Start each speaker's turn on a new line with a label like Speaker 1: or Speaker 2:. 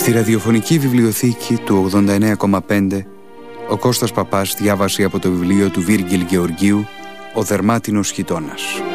Speaker 1: Στη ραδιοφωνική βιβλιοθήκη του 89,5 ο Κώστας Παπάς διάβασε από το βιβλίο του Βίργιλ Γεωργίου «Ο δερμάτινος χιτώνας».